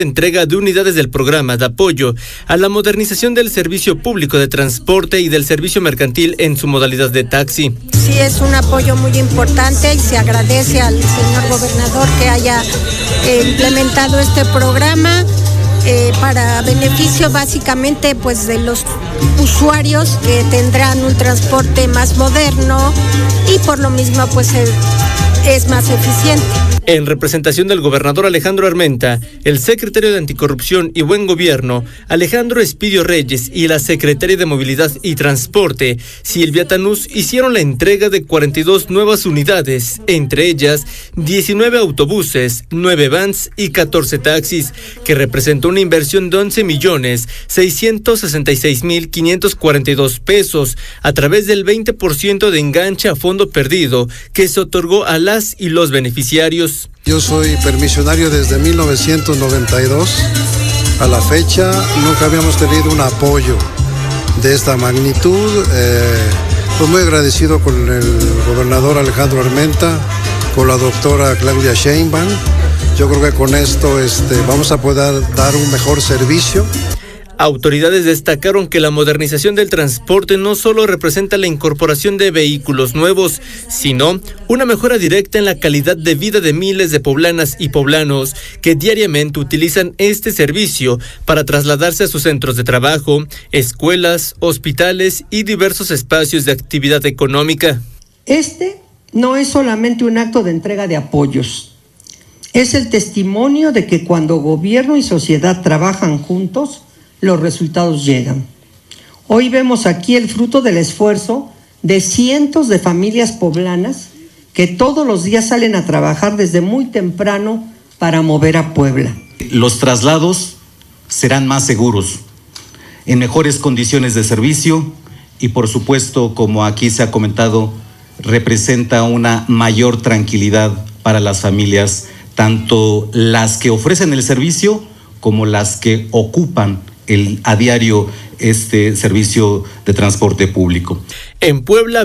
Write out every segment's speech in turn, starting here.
Entrega de unidades del programa de apoyo a la modernización del servicio público de transporte y del servicio mercantil en su modalidad de taxi. Sí, es un apoyo muy importante y se agradece al señor gobernador que haya implementado este programa para beneficio básicamente pues de los usuarios que tendrán un transporte más moderno y por lo mismo pues es más eficiente. En representación del gobernador Alejandro Armenta, el secretario de Anticorrupción y Buen Gobierno, Alejandro Espidio Reyes, y la secretaria de Movilidad y Transporte, Silvia Tanús, hicieron la entrega de 42 nuevas unidades, entre ellas 19 autobuses, 9 vans y 14 taxis, que representó una inversión de 11.666.542 pesos a través del 20% de enganche a fondo perdido que se otorgó a las y los beneficiarios. Yo soy permisionario desde 1992. A la fecha nunca habíamos tenido un apoyo de esta magnitud. Pues muy agradecido con el gobernador Alejandro Armenta, con la doctora Claudia Sheinbaum. Yo creo que con esto vamos a poder dar un mejor servicio. Autoridades destacaron que la modernización del transporte no solo representa la incorporación de vehículos nuevos, sino una mejora directa en la calidad de vida de miles de poblanas y poblanos que diariamente utilizan este servicio para trasladarse a sus centros de trabajo, escuelas, hospitales y diversos espacios de actividad económica. Este no es solamente un acto de entrega de apoyos, es el testimonio de que cuando gobierno y sociedad trabajan juntos, los resultados llegan. Hoy vemos aquí el fruto del esfuerzo de cientos de familias poblanas que todos los días salen a trabajar desde muy temprano para mover a Puebla. Los traslados serán más seguros, en mejores condiciones de servicio y, por supuesto, como aquí se ha comentado, representa una mayor tranquilidad para las familias, tanto las que ofrecen el servicio como las que ocupan a diario este servicio de transporte público. En Puebla,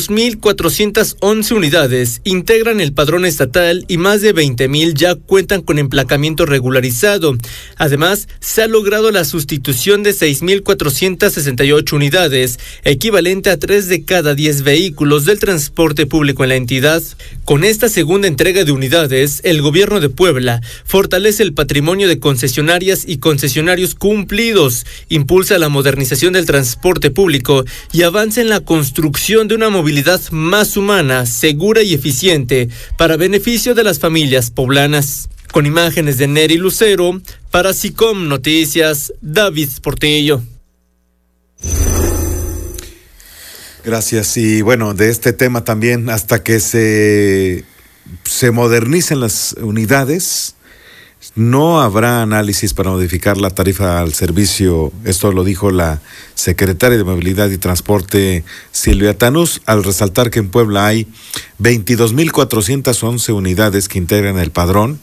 22.411 unidades integran el padrón estatal y más de 20,000 ya cuentan con emplacamiento regularizado. Además, se ha logrado la sustitución de 6.468 unidades, equivalente a 3 de cada 10 vehículos del transporte público en la entidad. Con esta segunda entrega de unidades, el gobierno de Puebla fortalece el patrimonio de concesionarias y concesionarios cumplidos, impulsa la modernización del transporte público y avanza en la construcción de una movilidad más humana, segura y eficiente para beneficio de las familias poblanas. Con imágenes de Neri Lucero, para SICOM Noticias, David Portillo. Gracias. Y bueno, de este tema también, hasta que se modernicen las unidades, no habrá análisis para modificar la tarifa al servicio. Esto lo dijo la secretaria de Movilidad y Transporte, Silvia Tanús, al resaltar que en Puebla hay 22.411 unidades que integran el padrón,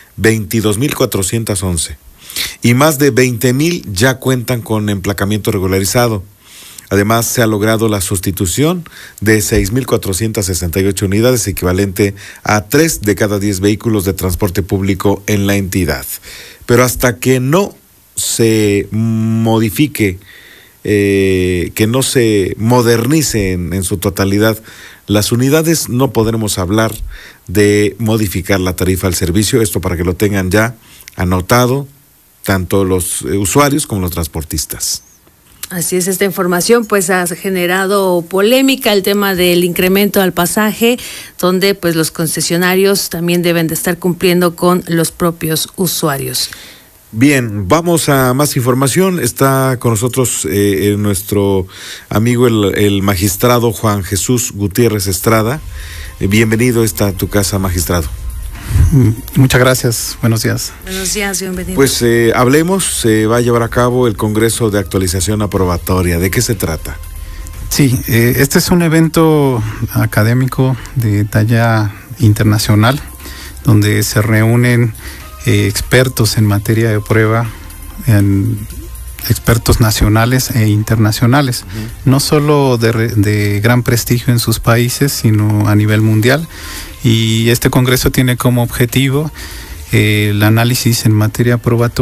22.411, y más de 20,000 ya cuentan con emplacamiento regularizado. Además, se ha logrado la sustitución de 6.468 unidades, equivalente a 3 de cada 10 vehículos de transporte público en la entidad. Pero hasta que no se modifique, que no se modernice en su totalidad las unidades, no podremos hablar de modificar la tarifa al servicio. Esto para que lo tengan ya anotado, tanto los usuarios como los transportistas. Así es, esta información pues ha generado polémica, el tema del incremento al pasaje, donde pues los concesionarios también deben de estar cumpliendo con los propios usuarios. Bien, vamos a más información. Está con nosotros nuestro amigo el magistrado Juan Jesús Gutiérrez Estrada. Bienvenido a tu casa, magistrado. Muchas gracias, buenos días. Buenos días, bienvenido. Pues hablemos, se va a llevar a cabo el Congreso de Actualización Aprobatoria. ¿De qué se trata? Sí, este es un evento académico de talla internacional, donde se reúnen expertos en materia de prueba, expertos nacionales e internacionales, no solo de gran prestigio en sus países, sino a nivel mundial. Y este congreso tiene como objetivo el análisis en materia probatoria